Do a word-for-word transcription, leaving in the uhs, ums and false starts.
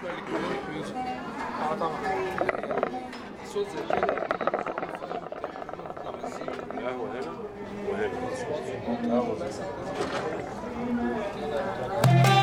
اسمها الكترونيك ميوزك. اه طبعا. صوت زي كده بتطلع مزيكا. القهوة هنا وهنا. اصوات اه صوت مظبوط.